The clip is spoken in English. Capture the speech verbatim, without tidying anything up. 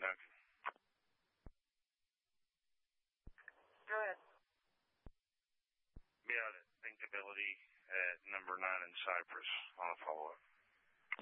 Doug. Go ahead. Be out at Thinkability at number nine in Cypress on a follow-up.